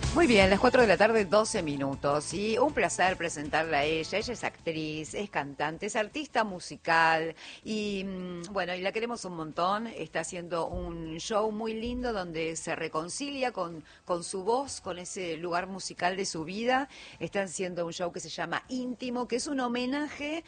Muy bien, las 4 de la tarde, 12 minutos. Y un placer presentarla a ella. Ella es actriz, es cantante, es artista musical. Y bueno, y la queremos un montón. Está haciendo un show muy lindo donde se reconcilia con su voz, con ese lugar musical de su vida. Está haciendo un show que se llama Íntimo, que es un homenaje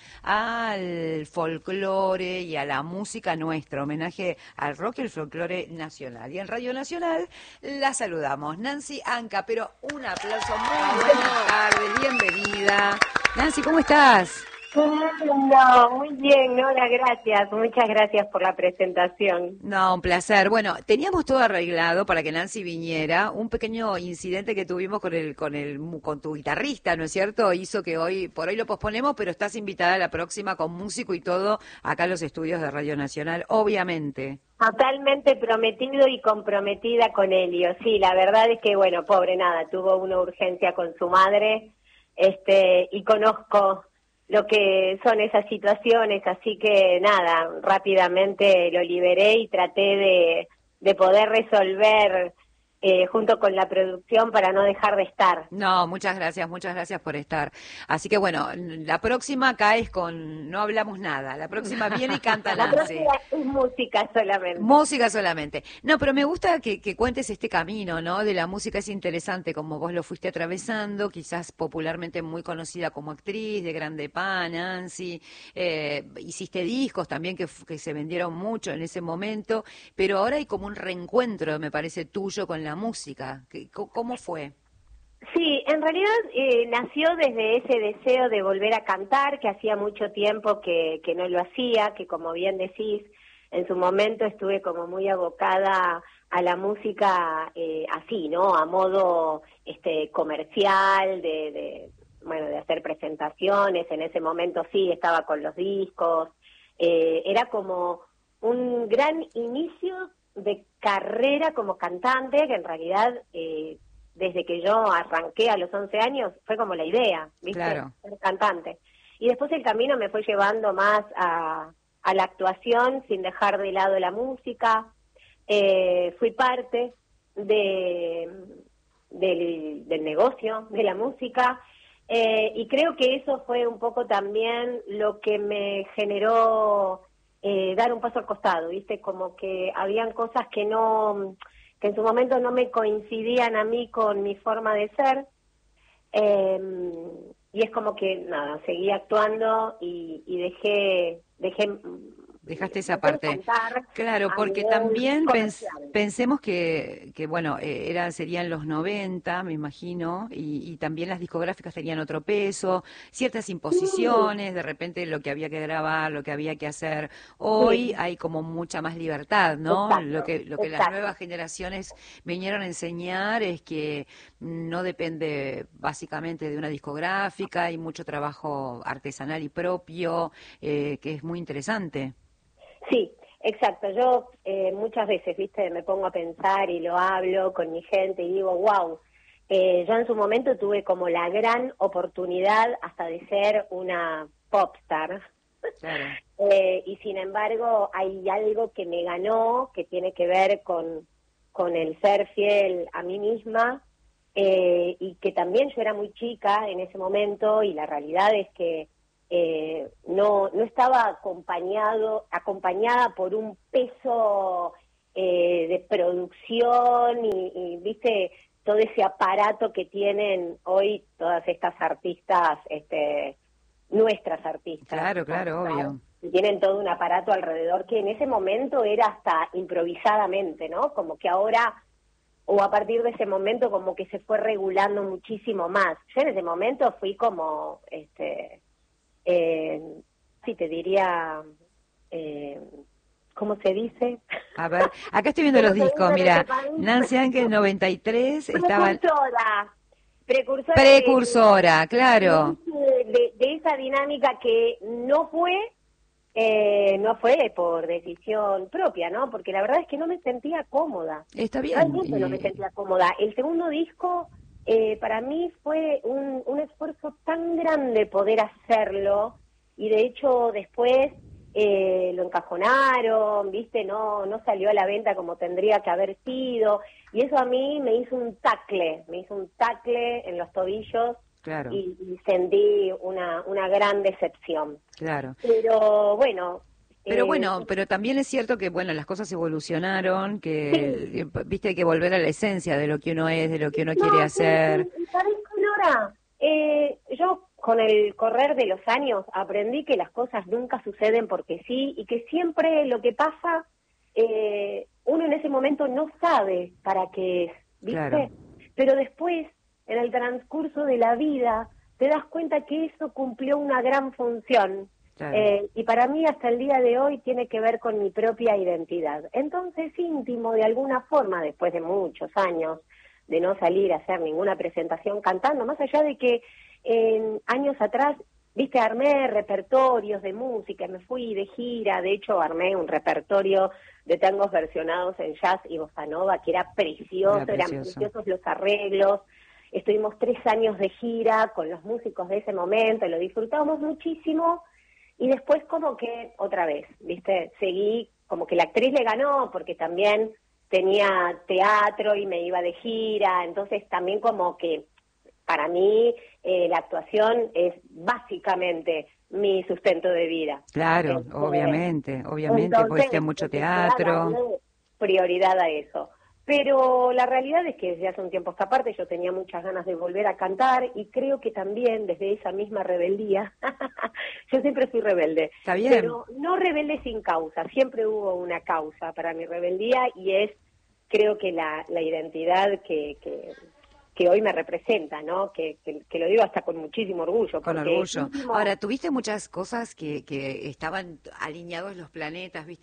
al folclore y a la música nuestra. Homenaje al rock y el folclore nacional. Y en Radio Nacional la saludamos. Nancy Anca, pero un aplauso, muy buenas tardes, bienvenida. Nancy, ¿cómo estás? No, muy bien, hola, gracias, muchas gracias por la presentación. No, un placer. Bueno, teníamos todo arreglado para que Nancy viniera. Un pequeño incidente que tuvimos con tu guitarrista, ¿no es cierto? Hizo que por hoy lo posponemos, pero estás invitada a la próxima con músico y todo acá a los estudios de Radio Nacional, obviamente. Totalmente prometido y comprometida con Helio. Sí, la verdad es que, bueno, pobre nada, tuvo una urgencia con su madre, y conozco lo que son esas situaciones, así que nada, rápidamente lo liberé y traté de poder resolver junto con la producción para no dejar de estar. No, muchas gracias por estar. Así que bueno, la próxima acá es no hablamos nada. La próxima viene y canta La Nancy. próxima es música solamente. Música solamente. No, pero me gusta que cuentes este camino, ¿no? De la música. Es interesante como vos lo fuiste atravesando, quizás popularmente muy conocida como actriz de Grande Pa, Nancy. Hiciste discos también que se vendieron mucho en ese momento, pero ahora hay como un reencuentro, me parece, tuyo con la música. ¿Cómo fue? Sí, en realidad nació desde ese deseo de volver a cantar, que hacía mucho tiempo que no lo hacía, que como bien decís, en su momento estuve como muy abocada a la música así, ¿no? A modo comercial, bueno, de hacer presentaciones. En ese momento sí, estaba con los discos. Era como un gran inicio de carrera como cantante, que en realidad desde que yo arranqué a los 11 años fue como la idea, ¿viste? Claro. Ser cantante. Y después el camino me fue llevando más a la actuación sin dejar de lado la música. Fui parte del negocio de la música, y creo que eso fue un poco también lo que me generó dar un paso al costado, ¿viste? Como que habían cosas que en su momento no me coincidían a mí con mi forma de ser, y es como que, nada, seguí actuando y Dejaste esa dejé de parte. cantar Claro, a porque nivel también comercial. pensemos que bueno, serían los 90, me imagino, y también las discográficas tenían otro peso, ciertas Sí, imposiciones, de repente lo que había que grabar, lo que había que hacer. Hoy sí, hay como mucha más libertad, ¿no? exacto, Lo que las exacto. nuevas generaciones vinieron a enseñar es que no depende básicamente de una discográfica, hay mucho trabajo artesanal y propio, que es muy interesante. Sí, exacto. Yo muchas veces, viste, me pongo a pensar y lo hablo con mi gente y digo, wow, yo en su momento tuve como la gran oportunidad hasta de ser una popstar. Claro. Y sin embargo hay algo que me ganó, que tiene que ver con el ser fiel a mí misma, y que también yo era muy chica en ese momento, y la realidad es que no estaba acompañada por un peso de producción viste, todo ese aparato que tienen hoy todas estas artistas, nuestras artistas, Claro, claro, popstars, obvio. y tienen todo un aparato alrededor que en ese momento era hasta improvisadamente, ¿no? Como que ahora, o a partir de ese momento, como que se fue regulando muchísimo más. Yo en ese momento fui como, sí te diría, eh, ¿cómo se dice? A ver, acá estoy viendo ¿Cómo los se discos, dice en este mira, país? Nancy Ángel 93, estaba Precursora precursora, claro. de esa dinámica que no fue por decisión propia, ¿no? Porque la verdad es que no me sentía cómoda. Está bien. Realmente no me sentía cómoda. El segundo disco, para mí fue un esfuerzo tan grande poder hacerlo, y de hecho después lo encajonaron, ¿viste? No salió a la venta como tendría que haber sido, y eso a mí me hizo un tackle en los tobillos. Claro. Y sentí una gran decepción. Claro. Pero bueno. Pero también es cierto que, bueno, las cosas evolucionaron, Sí. que, viste, hay que volver a la esencia de lo que uno es, de lo que uno No, quiere sí, hacer. sí. ¿Sabés qué, Nora? Yo con el correr de los años aprendí que las cosas nunca suceden porque sí, y que siempre lo que pasa, uno en ese momento no sabe para qué es, Claro, ¿viste? Pero después, en el transcurso de la vida, te das cuenta que eso cumplió una gran función. claro. Y para mí hasta el día de hoy tiene que ver con mi propia identidad. Entonces, íntimo, de alguna forma, después de muchos años de no salir a hacer ninguna presentación cantando, más allá de que años atrás, viste, armé repertorios de música, me fui de gira, de hecho armé un repertorio de tangos versionados en jazz y bossa nova, que era precioso, Era eran precioso. preciosos los arreglos. Estuvimos 3 años de gira con los músicos de ese momento, lo disfrutamos muchísimo, y después como que otra vez, viste, seguí, como que la actriz le ganó, porque también tenía teatro y me iba de gira, entonces también como que para mí la actuación es básicamente mi sustento de vida. Claro, Este, obviamente, porque entonces hiciste mucho empecé a teatro. darle prioridad a eso. Pero la realidad es que desde hace un tiempo a esta parte yo tenía muchas ganas de volver a cantar, y creo que también desde esa misma rebeldía, yo siempre fui rebelde, Está bien. pero no rebelde sin causa, siempre hubo una causa para mi rebeldía, y es, creo que la identidad que hoy me representa, ¿no? Que lo digo hasta con muchísimo orgullo, Con porque orgullo. Ahora, tuviste muchas cosas que estaban alineados los planetas, viste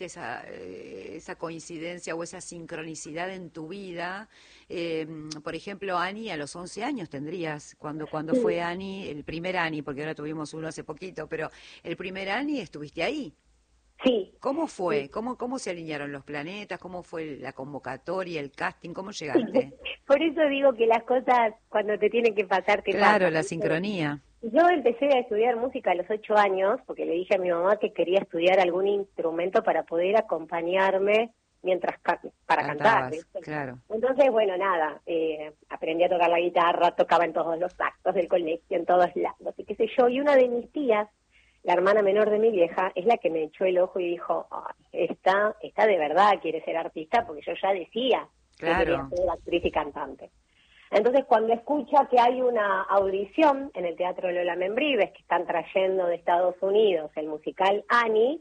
esa coincidencia o esa sincronicidad en tu vida. Por ejemplo, Ani, a los 11 años tendrías, cuando fue Ani, el primer Ani, porque ahora tuvimos uno hace poquito, pero el primer Ani estuviste ahí. sí, ¿Cómo sí. fue? ¿Cómo se alinearon los planetas? ¿Cómo fue la convocatoria, el casting? ¿Cómo llegaste? Por eso digo que las cosas cuando te tienen que pasar, te Claro, pasan, la ¿viste? sincronía. Yo empecé a estudiar música a los 8 años porque le dije a mi mamá que quería estudiar algún instrumento para poder acompañarme mientras para cantar, Cantabas, ¿viste? claro. Entonces, bueno, nada, aprendí a tocar la guitarra, tocaba en todos los actos del colegio, en todos lados, y qué sé yo. Y una de mis tías, la hermana menor de mi vieja, es la que me echó el ojo y dijo, ay, esta de verdad quiere ser artista, porque yo ya decía que quería Claro. ser actriz y cantante. Entonces, cuando escucha que hay una audición en el Teatro Lola Membrives, que están trayendo de Estados Unidos el musical Annie,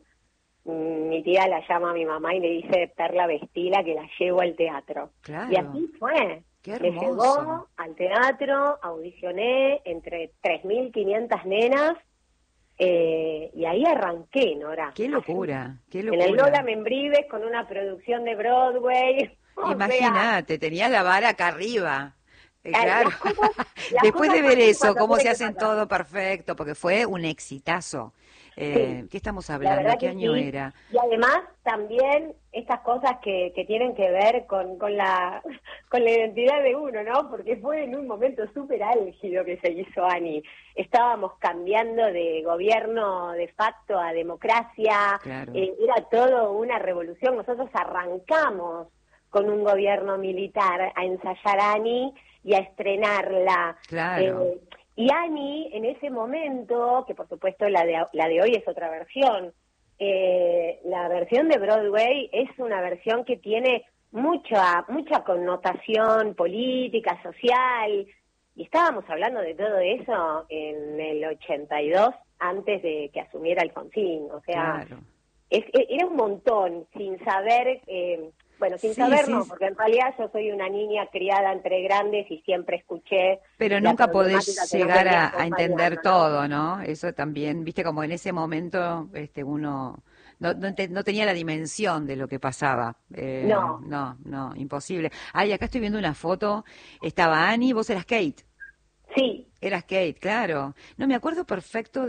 mi tía la llama a mi mamá y le dice, Perla, vestila que la llevo al teatro. Y Claro, así fue. qué Me hermoso, llevó al teatro, audicioné entre 3.500 nenas, y ahí arranqué, Nora, qué así, locura, qué en el Lola locura. Membrives con una producción de Broadway. O sea, Imagínate, tenías la vara acá arriba. Claro, las cosas, las después cosas de ver pasan eso, cuando cómo se tienen que hacen pasar. todo perfecto, porque fue un exitazo. Sí, ¿Qué estamos la hablando? verdad ¿Qué que año sí. era? Y además también estas cosas que tienen que ver con la con la identidad de uno, ¿no? Porque fue en un momento súper álgido que se hizo Ani. Estábamos cambiando de gobierno de facto a democracia, Claro, era todo una revolución. Nosotros arrancamos con un gobierno militar a ensayar Ani y a estrenarla. claro. Eh, y Annie, en ese momento, que por supuesto la de hoy es otra versión, la versión de Broadway es una versión que tiene mucha connotación política, social, y estábamos hablando de todo eso en el 82, antes de que asumiera Alfonsín, o sea, Claro. era un montón, sin saber, bueno, sin Sí, saber sí, no, porque en realidad yo soy una niña criada entre grandes y siempre escuché pero la nunca problemática podés que nos llegar venía a entender acompañando, ¿no? todo, ¿no? Eso también, viste, como en ese momento uno no tenía la dimensión de lo que pasaba. No, No, imposible. Ay, acá estoy viendo una foto, estaba Annie, vos eras Kate. sí, Eras Kate, claro. No, me acuerdo perfecto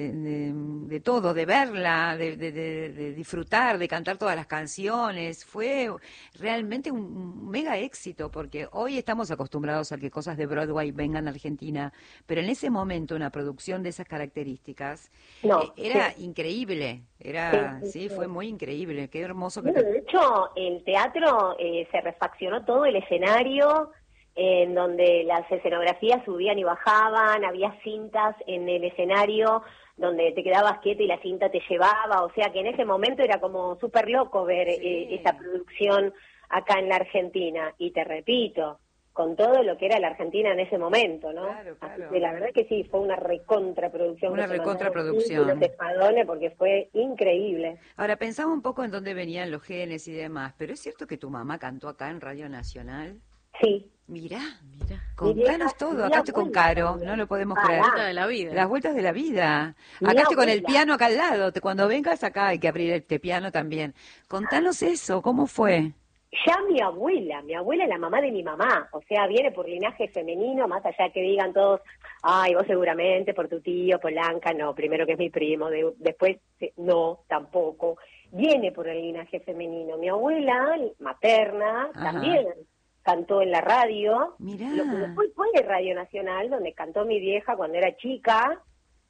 de todo, de verla, de disfrutar, de cantar todas las canciones. Fue realmente un mega éxito, porque hoy estamos acostumbrados a que cosas de Broadway vengan a Argentina, pero en ese momento una producción de esas características No, era sí, increíble. sí, Era, sí, sí, sí. fue muy increíble. Qué hermoso que Bueno, te... de hecho, el teatro se refaccionó todo el escenario, en donde las escenografías subían y bajaban, había cintas en el escenario donde te quedabas quieto y la cinta te llevaba, o sea que en ese momento era como súper loco ver esa Sí, producción acá en la Argentina. Y te repito, con todo lo que era la Argentina en ese momento, ¿no? claro, Así que claro. la verdad que sí, fue una recontraproducción que Una se mandaron Pinky y los recontraproducción. Espadones porque fue increíble. Ahora, pensaba un poco en dónde venían los genes y demás, pero ¿es cierto que tu mamá cantó acá en Radio Nacional? Sí. Mirá, Mira, Mi contanos vieja y todo. mi Acá estoy con abuela Caro, no también. lo podemos creer. vuelta Pará, de la Las vida. vueltas de la vida. mi Acá estoy con el abuela. piano acá al lado. Cuando vengas acá hay que abrir este piano también. Contanos eso, ¿cómo fue? Ya mi abuela es la mamá de mi mamá, o sea, viene por linaje femenino, más allá que digan todos, ay, vos seguramente por tu tío, Polanca, no, primero que es mi primo, después, no, tampoco, viene por el linaje femenino. Mi abuela, materna, Ajá. también cantó en la radio, lo que Mirá. después fue Radio Nacional, donde cantó mi vieja cuando era chica.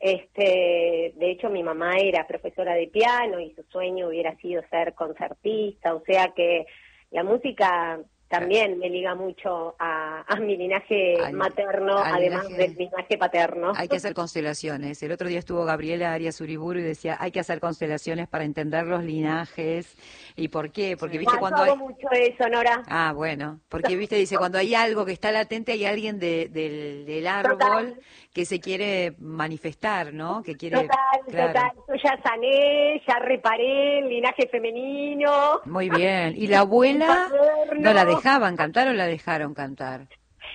De hecho, mi mamá era profesora de piano y su sueño hubiera sido ser concertista, o sea que la música Eh, también me liga mucho a mi linaje Al, materno, al además del linaje. linaje paterno. Hay que hacer constelaciones. El otro día estuvo Gabriela Arias Uriburu y decía, hay que hacer constelaciones para entender los linajes. ¿Y por qué? Porque, Sí. viste, Ya, yo cuando hay... hago mucho eso, Nora. Ah, bueno, porque, viste, dice, cuando hay algo que está latente, hay alguien del Total, árbol que se quiere manifestar, ¿no? Que quiere, total. claro, Yo ya sané, ya reparé el linaje femenino, muy bien. ¿Y la el abuela no la paterno. dejaban cantar o la dejaron cantar?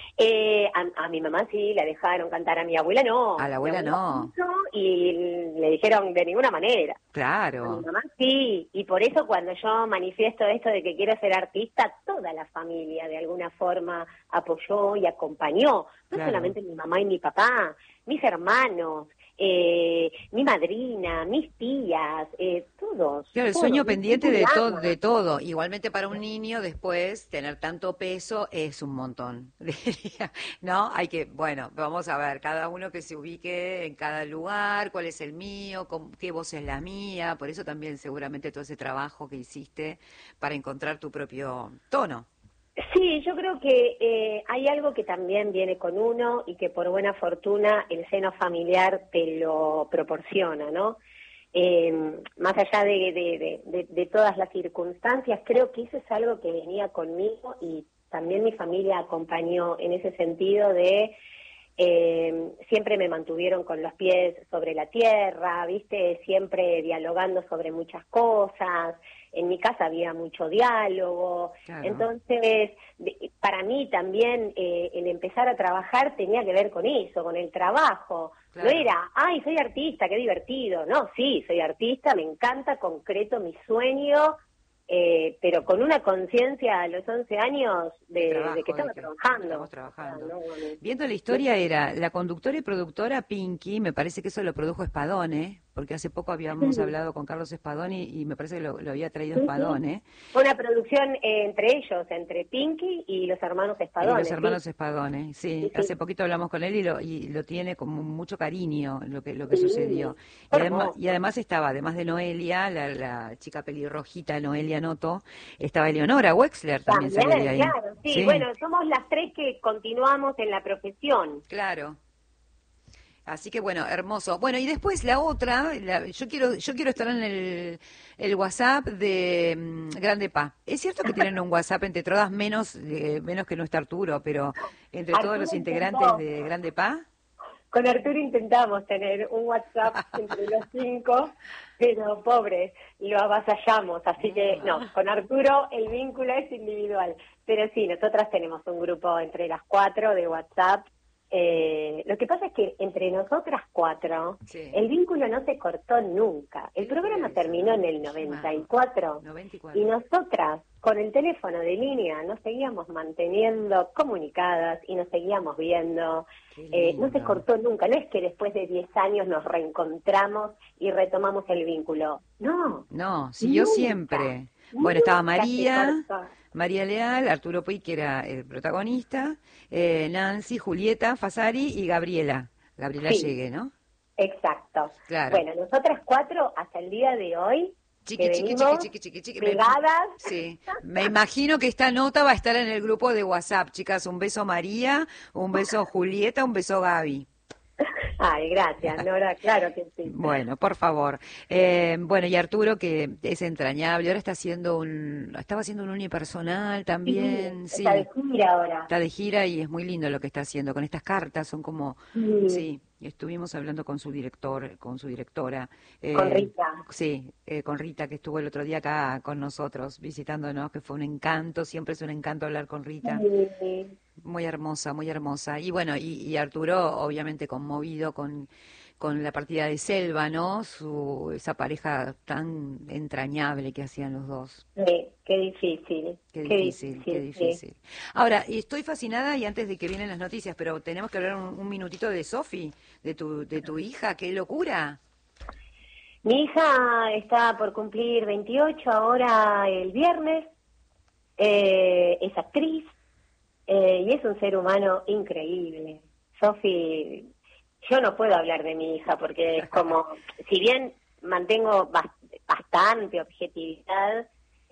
A mi mamá sí la dejaron cantar, a mi abuela A no. la Mi abuela abuela no, quiso y le dijeron de ninguna manera. A mi claro, mamá sí, y por eso cuando yo manifiesto esto de que quiero ser artista, toda la familia de alguna forma apoyó y acompañó, no claro. solamente mi mamá y mi papá, mis hermanos, mi madrina, mis tías, Claro, el todos, sueño mi pendiente de todo, cuñada. de todo. Igualmente para un niño después tener tanto peso es un montón. Diría, ¿no? Hay que, bueno, vamos a ver, cada uno que se ubique en cada lugar, cuál es el mío, qué voz es la mía. Por eso también seguramente todo ese trabajo que hiciste para encontrar tu propio tono. Sí, yo creo que hay algo que también viene con uno y que por buena fortuna el seno familiar te lo proporciona, ¿no? Más allá de todas las circunstancias, creo que eso es algo que venía conmigo y también mi familia acompañó en ese sentido de siempre me mantuvieron con los pies sobre la tierra, ¿viste? Siempre dialogando sobre muchas cosas. En mi casa había mucho diálogo. Claro, Entonces, para mí también el empezar a trabajar tenía que ver con eso, con el trabajo. No claro. era, ay, soy artista, qué divertido. No, sí, soy artista, me encanta, concreto mi sueño, pero con una conciencia a los 11 años De de que trabajo, de estaba que trabajando. estamos O sea, trabajando. no, Viendo la historia era la conductora y productora Pinky, me parece que eso lo produjo Espadone, porque hace poco habíamos sí, hablado con Carlos Espadone y me parece que lo había traído sí, sí. Espadone. Fue una producción entre ellos, entre Pinky y los hermanos Y los Espadones, sí, hermanos Espadone, sí, sí, hace sí, poquito hablamos con él y lo tiene con mucho cariño lo que sí, sucedió. Y hermoso. además estaba, además de Noelia, la chica pelirrojita Noelia Noto, estaba Eleonora Wexler, también salió de También, ahí. claro, sí, Sí, bueno, somos las tres que continuamos en la profesión. claro. Así que bueno, hermoso. Bueno, y después la otra, yo quiero estar en el WhatsApp de Grande Pa. Es cierto que tienen un WhatsApp entre todas, menos que no está Arturo, pero entre todos los Arturo integrantes intentó, de Grande Pa. con Arturo intentamos tener un WhatsApp entre los cinco, pero pobres, lo avasallamos, así que no, con Arturo el vínculo es individual. Pero sí, nosotras tenemos un grupo entre las cuatro de WhatsApp. Lo que pasa es que entre nosotras cuatro Sí. el vínculo no se cortó nunca. Qué El locura programa eso, terminó ¿no? en el Yo me 94 y 94. nosotras con el teléfono de línea nos seguíamos manteniendo comunicadas y nos seguíamos viendo. No se cortó nunca, no es que después de 10 años nos reencontramos y retomamos el vínculo. No, siguió nunca, siempre. Bueno, estaba nunca se cortó. María Leal, Arturo Puig, que era el protagonista, Nancy, Julieta Fasari y Gabriela Sí. Llegue, ¿no? Exacto. Claro. Bueno, nosotras 4 hasta el día de hoy Chiqui, chiqui. pegadas. Sí, me imagino que esta nota va a estar en el grupo de WhatsApp, chicas. Un beso María, un beso Julieta, un beso Gaby. Ay, gracias, Nora, claro que sí. Bueno, por favor. Bueno, y Arturo, que es entrañable, ahora estaba haciendo un unipersonal también. Sí, está de gira ahora. Está de gira y es muy lindo lo que está haciendo con estas cartas, son como, sí, estuvimos hablando con su directora. Con Rita. Sí, con Rita, que estuvo el otro día acá con nosotros visitándonos, que fue un encanto, siempre es un encanto hablar con Rita. Sí. Muy hermosa, muy hermosa. Y bueno, y Arturo obviamente conmovido con la partida de Selva, ¿no? Esa pareja tan entrañable que hacían los dos. Sí, qué difícil. Qué difícil. Sí. Ahora, estoy fascinada y antes de que vienen las noticias, pero tenemos que hablar un minutito de Sofi, de tu hija, qué locura. Mi hija está por cumplir 28 ahora el viernes, es actriz y es un ser humano increíble. Sofi, yo no puedo hablar de mi hija porque es como, si bien mantengo bastante objetividad,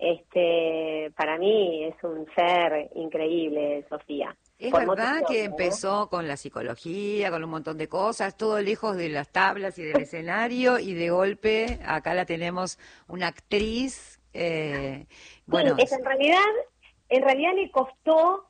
para mí es un ser increíble, Sofía. Es verdad que empezó con la psicología, con un montón de cosas, todo lejos de las tablas y del escenario, y de golpe acá la tenemos una actriz. Bueno, sí, en realidad le costó,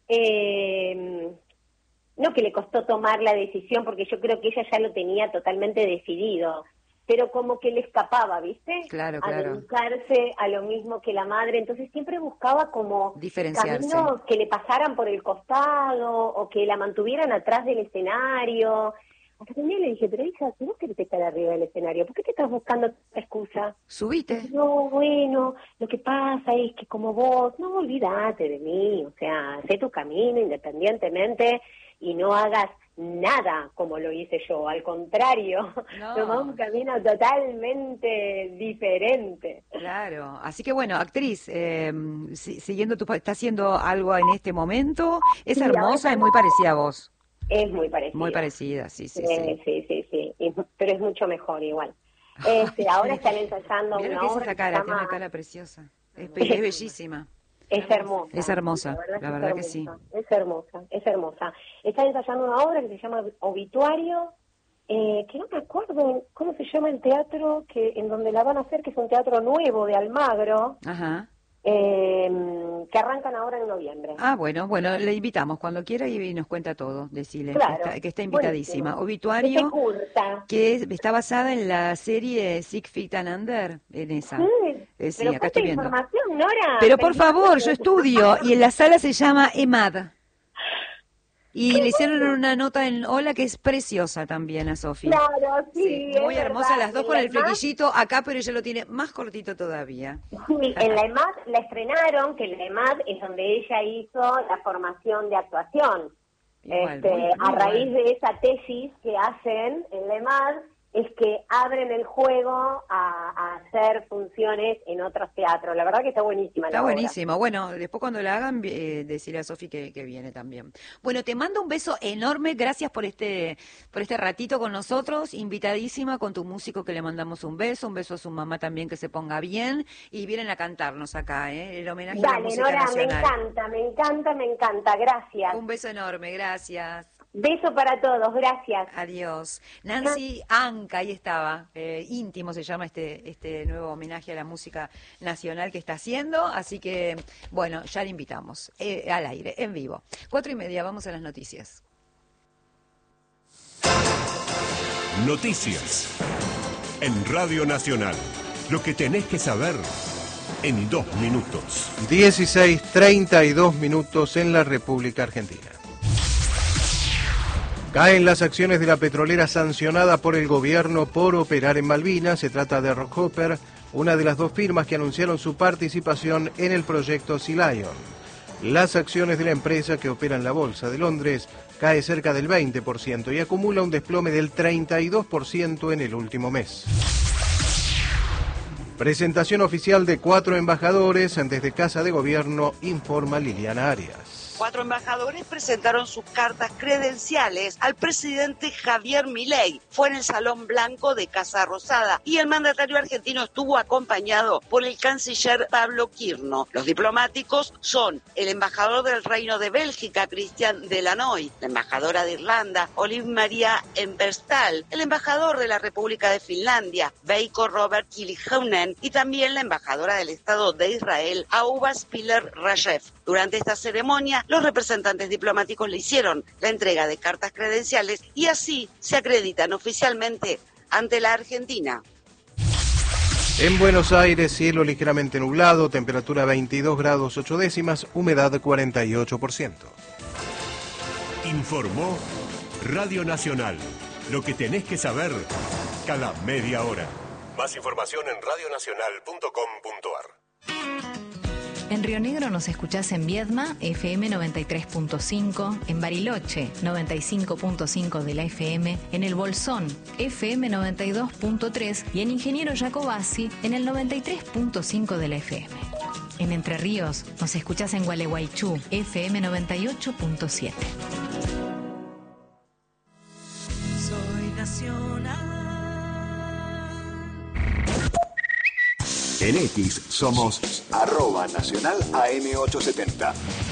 no que le costó tomar la decisión, porque yo creo que ella ya lo tenía totalmente decidido, pero como que le escapaba, ¿viste? Claro. A dedicarse a lo mismo que la madre, entonces siempre buscaba como diferenciarse, caminos que le pasaran por el costado o que la mantuvieran atrás del escenario. Hasta que un día le dije, pero hija, si vos querés estar arriba del escenario, ¿por qué te estás buscando esta excusa? Subite. No, bueno, lo que pasa es que como vos, no olvídate de mí, o sea, sé tu camino independientemente y no hagas nada como lo hice yo, al contrario, tomá un camino totalmente diferente. Claro, así que bueno, actriz, siguiendo está haciendo algo en este momento, es hermosa, es muy parecida a vos. Es muy parecida. Muy parecida, sí. Sí, pero es mucho mejor igual. Ahora están ensayando una obra esa cara, tiene una cara preciosa, es bellísima. Es hermosa. Es hermosa, la verdad que sí. Es hermosa. Está ensayando una obra que se llama Obituario, que no me acuerdo cómo se llama el teatro en donde la van a hacer, que es un teatro nuevo de Almagro. Ajá. Que arrancan ahora en noviembre. Bueno, le invitamos cuando quiera y nos cuenta todo, decile, claro, que está invitadísima. Buenísimo. Obituario, que está basada en la serie Six Feet and Under, en esa. Sí, pero acá estoy viendo. Información, Nora. Pero por favor, yo estudio, y en la sala se llama EMAD. Y le hicieron una nota en Hola que es preciosa también a Sofi. Claro, sí. Muy hermosa, las dos con el flequillito acá, pero ella lo tiene más cortito todavía. Sí, en la EMAD la estrenaron, que la EMAD es donde ella hizo la formación de actuación. A raíz de esa tesis que hacen en la EMAD, es que abren el juego a hacer funciones en otros teatros. La verdad que está buenísima. Está buenísimo. Bueno, después cuando la hagan, decirle a Sofi que viene también. Bueno, te mando un beso enorme. Gracias por este ratito con nosotros. Invitadísima con tu músico, que le mandamos un beso. Un beso a su mamá también, que se ponga bien. Y vienen a cantarnos acá, el homenaje a la música Nora, nacional. Me encanta. Gracias. Un beso enorme. Gracias. Beso para todos, gracias. Adiós. Nancy Anca, ahí estaba, íntimo se llama este nuevo homenaje a la música nacional que está haciendo, así que, bueno, ya le invitamos, al aire, en vivo. 4:30, vamos a las noticias. Noticias. En Radio Nacional, lo que tenés que saber en 2 minutos. 16:32 en la República Argentina. Caen las acciones de la petrolera sancionada por el gobierno por operar en Malvinas. Se trata de Rockhopper, una de las dos firmas que anunciaron su participación en el proyecto Sea Lion. Las acciones de la empresa, que opera en la Bolsa de Londres, cae cerca del 20% y acumula un desplome del 32% en el último mes. Presentación oficial de 4 embajadores desde Casa de Gobierno, informa Liliana Arias. 4 embajadores presentaron sus cartas credenciales al presidente Javier Milei. Fue en el Salón Blanco de Casa Rosada y el mandatario argentino estuvo acompañado por el canciller Pablo Quirno. Los diplomáticos son el embajador del Reino de Bélgica, Christian Delanoy, la embajadora de Irlanda, Olive Maria Emberstal, el embajador de la República de Finlandia, Veikko Robert Kiliheunen, y también la embajadora del Estado de Israel, Ahuva Spiller Rajev. Durante esta ceremonia, los representantes diplomáticos le hicieron la entrega de cartas credenciales y así se acreditan oficialmente ante la Argentina. En Buenos Aires, cielo ligeramente nublado, temperatura 22 grados 8 décimas, humedad 48%. Informó Radio Nacional. Lo que tenés que saber cada media hora. Más información en radionacional.com.ar. En Río Negro nos escuchás en Viedma, FM 93.5, en Bariloche, 95.5 de la FM, en El Bolsón, FM 92.3 y en Ingeniero Jacobasi, en el 93.5 de la FM. En Entre Ríos nos escuchás en Gualeguaychú, FM 98.7. Soy nacional. En X somos @Nacional AM870.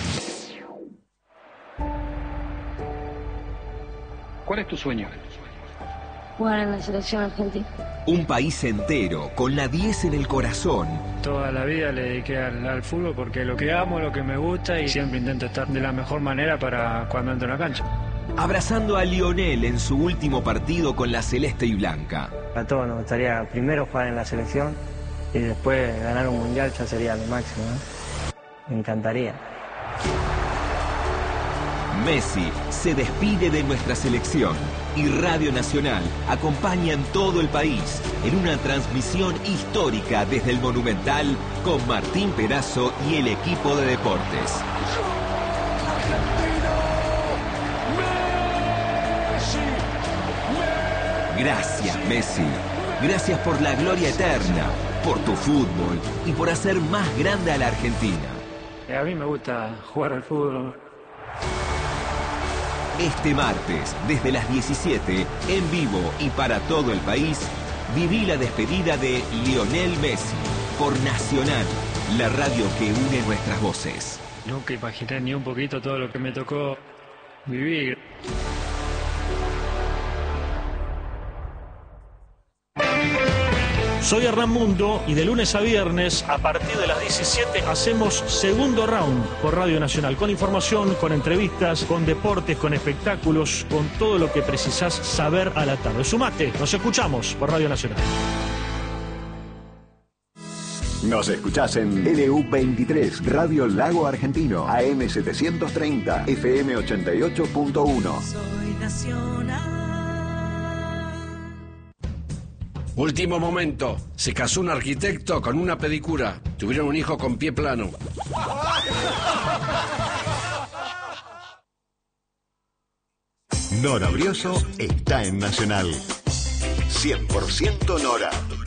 ¿Cuál es tu sueño? Jugar en la selección argentina. Un país entero, con la 10 en el corazón. Toda la vida le dediqué al fútbol porque es lo que amo, lo que me gusta y siempre intento estar de la mejor manera para cuando entro en la cancha. Abrazando a Lionel en su último partido con la celeste y blanca. A todos nos gustaría primero jugar en la selección y después ganar un mundial ya sería lo máximo, ¿no? Me encantaría. Messi se despide de nuestra selección y Radio Nacional acompaña en todo el país en una transmisión histórica desde el Monumental con Martín Perazo y el equipo de deportes. Gracias, Messi. Gracias por la gloria eterna, por tu fútbol y por hacer más grande a la Argentina. A mí me gusta jugar al fútbol. Este martes, desde las 17, en vivo y para todo el país, viví la despedida de Lionel Messi por Nacional, la radio que une nuestras voces. Nunca imaginé ni un poquito todo lo que me tocó vivir. Soy Hernán Mundo y de lunes a viernes, a partir de las 17, hacemos Segundo Round por Radio Nacional, con información, con entrevistas, con deportes, con espectáculos, con todo lo que precisás saber a la tarde. Sumate, nos escuchamos por Radio Nacional. Nos escuchás en LU23, Radio Lago Argentino, AM730, FM 88.1. Soy nacional. Último momento. Se casó un arquitecto con una pedicura. Tuvieron un hijo con pie plano. Nora Brioso está en Nacional. 100% Nora.